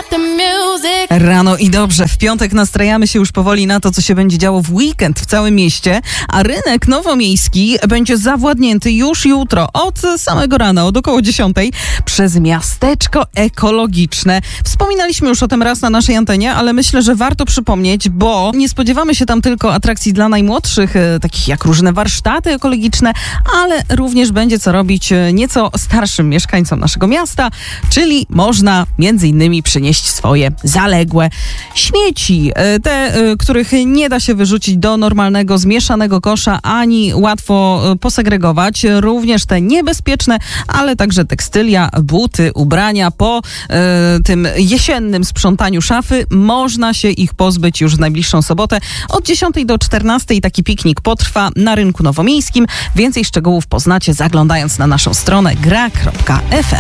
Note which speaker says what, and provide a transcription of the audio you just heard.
Speaker 1: Rano i dobrze. W piątek nastrajamy się już powoli na to, co się będzie działo w weekend w całym mieście, a rynek nowomiejski będzie zawładnięty już jutro od samego rana, od około 10 przez miasteczko ekologiczne. Wspominaliśmy już o tym raz na naszej antenie, ale myślę, że warto przypomnieć, bo nie spodziewamy się tam tylko atrakcji dla najmłodszych, takich jak różne warsztaty ekologiczne, ale również będzie co robić nieco starszym mieszkańcom naszego miasta, czyli można między innymi przynieść swoje zaległe śmieci, te, których nie da się wyrzucić do normalnego, zmieszanego kosza, ani łatwo posegregować. Również te niebezpieczne, ale także tekstylia, buty, ubrania. Po tym jesiennym sprzątaniu szafy można się ich pozbyć już w najbliższą sobotę. Od 10 do 14 taki piknik potrwa na rynku nowomiejskim. Więcej szczegółów poznacie zaglądając na naszą stronę gra.fm.